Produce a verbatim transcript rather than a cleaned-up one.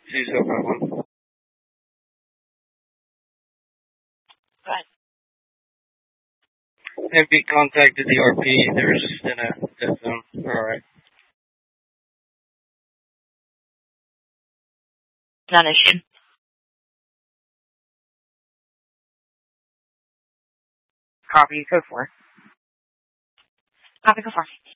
two zero five one. Go ahead. Have you contacted the R P? They were just in a dead zone. Alright. Non-issue. Copy, code four. Copy, code four.